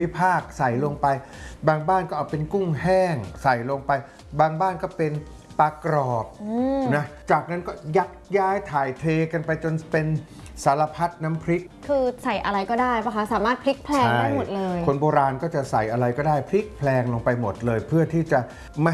วิพากษ์ใส่ลงไปบางบ้านก็เอาเป็นกุ้งแห้งใส่ลงไปบางบ้านก็เป็นปลากรอบนะจากนั้นก็ยักย้ายถ่ายเทกันไปจนเป็นสารพัดน้ำพริกคือใส่อะไรก็ได้ปะคะสามารถพลิกแพลงได้หมดเลยคนโบราณก็จะใส่อะไรก็ได้พลิกแพลงลงไปหมดเลยเพื่อที่จะไม่